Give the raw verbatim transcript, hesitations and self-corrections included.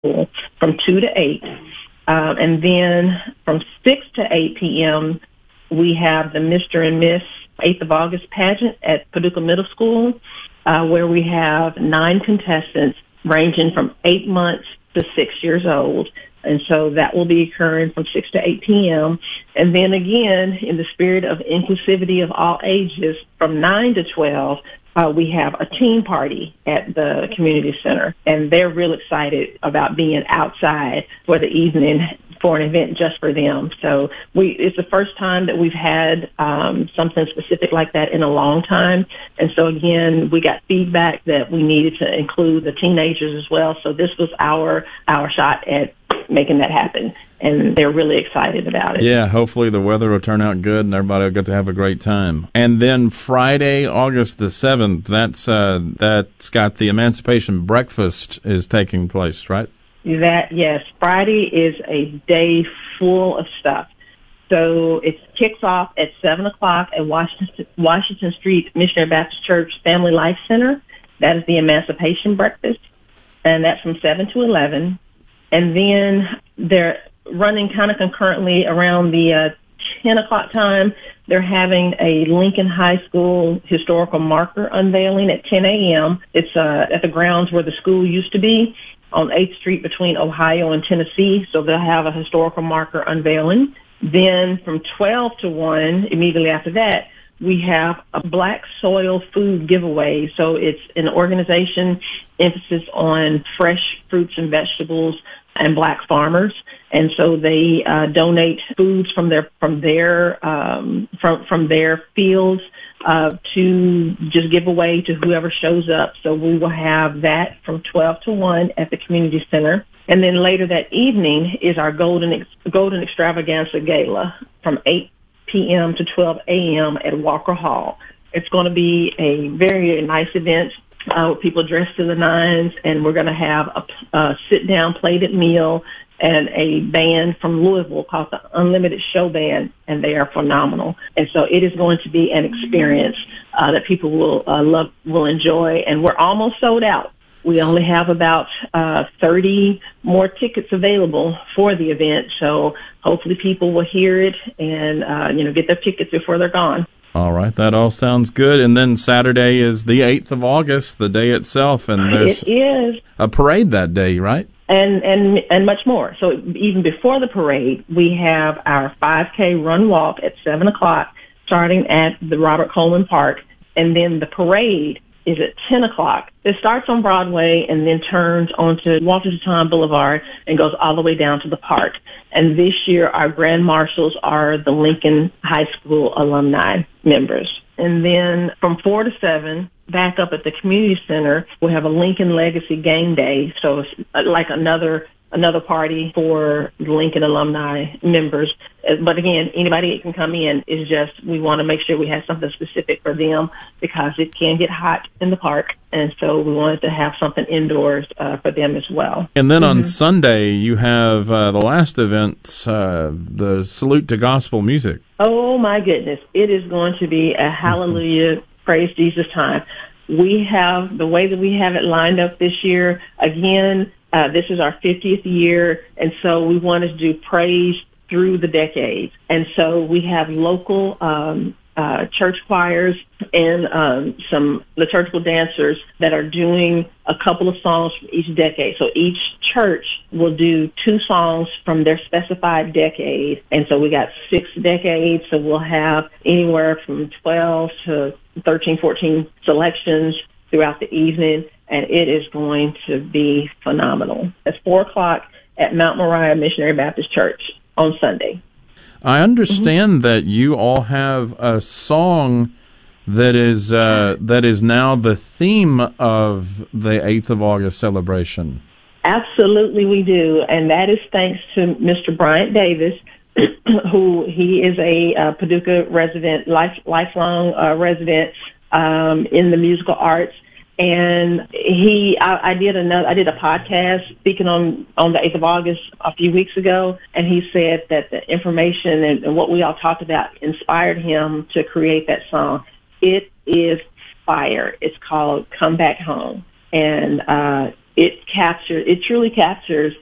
School from two to eight. Uh, and then from six to eight p.m., we have the Mister and Miss eighth of August pageant at Paducah Middle School, uh, where we have nine contestants ranging from eight months to six years old. And so that will be occurring from six to eight p.m. And then again, in the spirit of inclusivity of all ages, from nine to twelve, uh, we have a teen party at the community center. And they're real excited about being outside for the evening for an event just for them. So we it's the first time that we've had um, something specific like that in a long time. And so, again, we got feedback that we needed to include the teenagers as well. So this was our our shot at making that happen, and they're really excited about it. Yeah, hopefully the weather will turn out good and everybody will get to have a great time. And then Friday, August the seventh, that's uh, that's got the Emancipation Breakfast is taking place, right? That, yes. Friday is a day full of stuff. So it kicks off at seven o'clock at Washington, Washington Street Missionary Baptist Church Family Life Center. That is the Emancipation Breakfast, and that's from seven to eleven. And then they're running kind of concurrently around the uh, ten o'clock time. They're having a Lincoln High School historical marker unveiling at ten a.m. It's uh, at the grounds where the school used to be on eighth Street between Ohio and Tennessee. So they'll have a historical marker unveiling. Then from twelve to one, immediately after that, we have a black soil food giveaway. So it's an organization emphasis on fresh fruits and vegetables and black farmers, and so they uh, donate foods from their from their um, from from their fields uh, to just give away to whoever shows up. So we will have that from twelve to one at the community center, and then later that evening is our golden golden extravaganza gala from eight p.m. to twelve a.m. at Walker Hall. It's going to be a very nice event. Uh, with people dressed to the nines, and we're going to have a, a sit-down plated meal and a band from Louisville called the Unlimited Show Band, and they are phenomenal. And so it is going to be an experience uh, that people will uh, love, will enjoy, and we're almost sold out. We only have about uh, thirty more tickets available for the event, so hopefully people will hear it and uh, you know get their tickets before they're gone. All right, that all sounds good. And then Saturday is the eighth of August, the day itself, and there's it is. a parade that day, right? And, and and much more. So even before the parade, we have our five K run walk at seven o'clock, starting at the Robert Coleman Park, and then the parade is at ten o'clock. It starts on Broadway and then turns onto Walter Teton Boulevard and goes all the way down to the park. And this year, our grand marshals are the Lincoln High School alumni members. And then from four to seven, back up at the community center, we have a Lincoln Legacy Game Day. So it's like another another party for Lincoln alumni members. But again, anybody that can come in is just, we want to make sure we have something specific for them because it can get hot in the park. And so we wanted to have something indoors uh, for them as well. And then mm-hmm. on Sunday, you have uh, the last event, uh, the Salute to Gospel Music. Oh, my goodness. It is going to be a hallelujah, mm-hmm. praise Jesus time. We have, the way that we have it lined up this year, again, Uh, this is our fiftieth year, and so we wanted to do praise through the decades. And so we have local um, uh, church choirs and um, some liturgical dancers that are doing a couple of songs from each decade. So each church will do two songs from their specified decade. And so we got six decades, so we'll have anywhere from twelve to thirteen, fourteen selections throughout the evening. And it is going to be phenomenal. It's four o'clock at Mount Moriah Missionary Baptist Church on Sunday. I understand mm-hmm. that you all have a song that is uh, that is now the theme of the eighth of August celebration. Absolutely, we do, and that is thanks to Mister Bryant Davis, who he is a uh, Paducah resident, life, lifelong uh, resident um, in the musical arts. And he, I, I did another, I did a podcast speaking on, on the eighth of August a few weeks ago, and he said that the information and, and what we all talked about inspired him to create that song. It is fire. It's called Come Back Home. And, uh, it captures, it truly captures